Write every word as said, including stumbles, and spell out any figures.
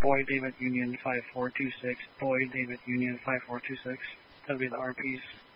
Boy David Union five four two six, Boy David Union five four two six. That'll be the R Ps.